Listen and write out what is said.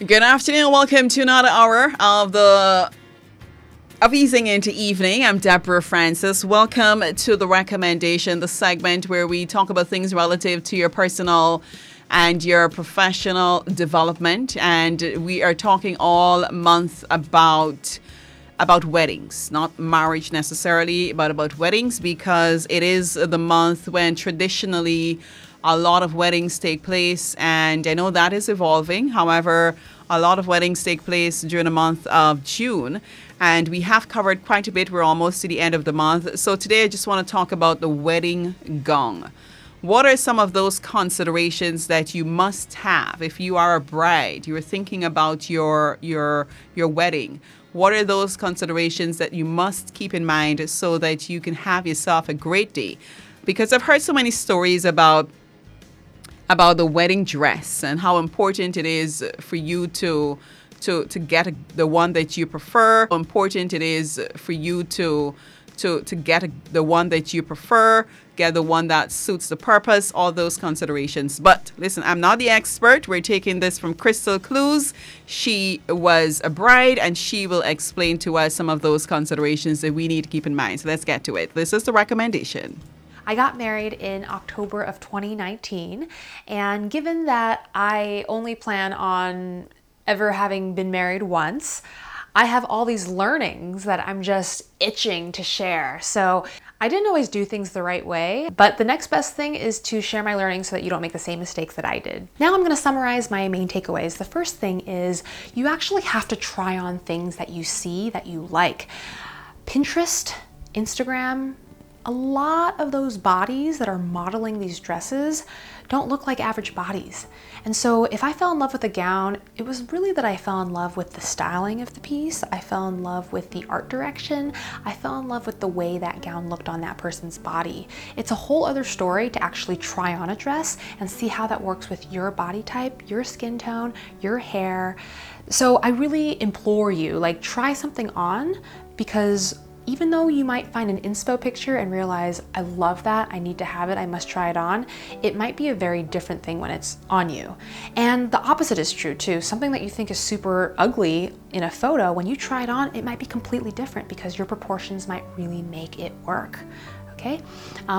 Good afternoon. Welcome to another hour of easing into evening. I'm Deborah Francis. Welcome to the recommendation, the segment where we talk about things relative to your personal and your professional development. And we are talking all month about weddings, not marriage necessarily, but about weddings, because it is the month when traditionally a lot of weddings take place, and I know that is evolving. However, a lot of weddings take place during the month of June, and we have covered quite a bit. We're almost to the end of the month. So today I just want to talk about the wedding gown. What are some of those considerations that you must have if you are a bride, you're thinking about your wedding? What are those considerations that you must keep in mind so that you can have yourself a great day? Because I've heard so many stories about the wedding dress and how important it is for you to get the one that you prefer. How important it is for you to get the one that you prefer, get the one that suits the purpose, all those considerations. But listen, I'm not the expert. We're taking this from Crystal Clues. She was a bride and she will explain to us some of those considerations that we need to keep in mind. So let's get to it. This is the recommendation. I got married in October of 2019, and given that I only plan on ever having been married once, I have all these learnings that I'm just itching to share. So I didn't always do things the right way, but the next best thing is to share my learnings so that you don't make the same mistakes that I did. Now I'm gonna summarize my main takeaways. The first thing is you actually have to try on things that you see that you like. Pinterest, Instagram, a lot of those bodies that are modeling these dresses don't look like average bodies. And so if I fell in love with a gown, it was really that I fell in love with the styling of the piece. I fell in love with the art direction. I fell in love with the way that gown looked on that person's body. It's a whole other story to actually try on a dress and see how that works with your body type, your skin tone, your hair. So I really implore you, try something on, because even though you might find an inspo picture and realize, I love that, I need to have it, I must try it on, it might be a very different thing when it's on you. And the opposite is true too. Something that you think is super ugly in a photo, when you try it on, it might be completely different because your proportions might really make it work, okay?